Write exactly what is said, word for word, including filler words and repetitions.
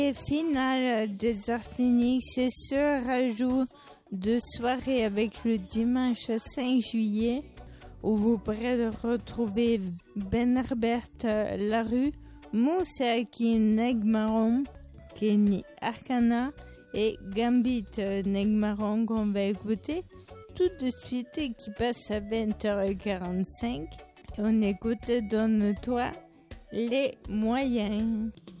Et finale des Arténiques, c'est ce rajout de soirée avec le dimanche cinq juillet, où vous pourrez retrouver Ben Herbert Larue, Moussa Negmaron, Kenny Arcana et Gambit Negmaron qu'on va écouter tout de suite et qui passe à vingt heures quarante-cinq. Et on écoute Donne-toi les moyens.